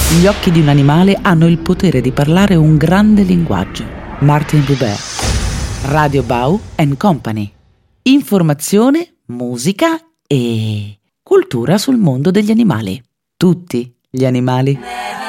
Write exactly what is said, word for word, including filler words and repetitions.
Gli occhi di un animale hanno il potere di parlare un grande linguaggio. Martin Buber. Radio Bau and Company. Informazione, musica e cultura sul mondo degli animali. Tutti gli animali.